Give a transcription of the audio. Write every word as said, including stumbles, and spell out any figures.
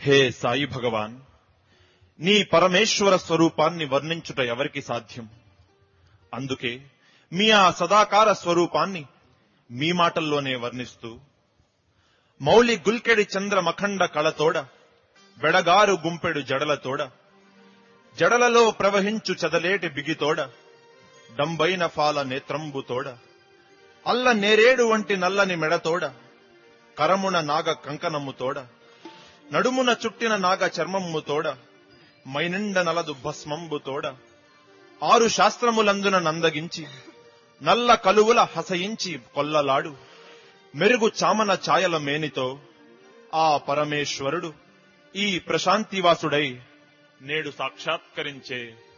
హే సాయి భగవాన్, నీ పరమేశ్వర స్వరూపాన్ని వర్ణించుట ఎవరికి సాధ్యం? అందుకే మీ ఆ సదాకార స్వరూపాన్ని మీ మాటల్లోనే వర్ణిస్తూ, మౌలి గుల్కెడి చంద్ర మఖండ కళతోడ, బెడగారు గుంపెడు జడలతోడ, జడలలో ప్రవహించు చదలేటి బిగితోడ, డంబైన ఫాల నేత్రంబుతోడ, అల్ల నేరేడు వంటి నల్లని మెడతోడ, కరమున నాగ కంకణముతోడ, నడుమున చుట్టిన నాగ చర్మమ్ముతోడ, మైనిండ నలదు భస్మంబుతోడ, ఆరు శాస్త్రములందున నందగించి, నల్ల కలువుల హసయించి కొల్లలాడు, మెరుగు చామన ఛాయల మేనితో ఆ పరమేశ్వరుడు ఈ ప్రశాంతివాసుడై నేడు సాక్షాత్కరించే